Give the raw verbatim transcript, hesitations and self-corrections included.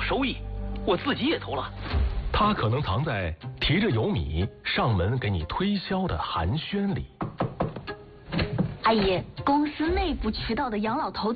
收益，我自己也投了。 他可能藏在提着油米上门给你推销的寒暄里。 阿姨，公司内部渠道的养老投资